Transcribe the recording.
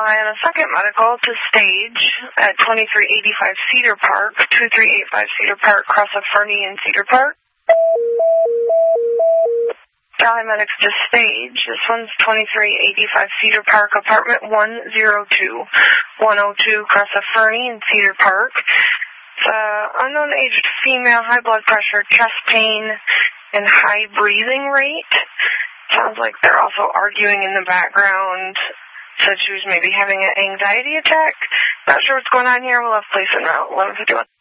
on a second medical to stage at 2385 Cedar Park, 2385 Cedar Park, cross of Fernie and Cedar Park. Paramedics to stage. This one's 2385 Cedar Park, apartment 102. 102, cross of Fernie and Cedar Park. Unknown aged female, high blood pressure, chest pain, and high breathing rate. Sounds like they're also arguing in the background. Said she was maybe having an anxiety attack. Not sure what's going on here. We'll have police en route. 1151.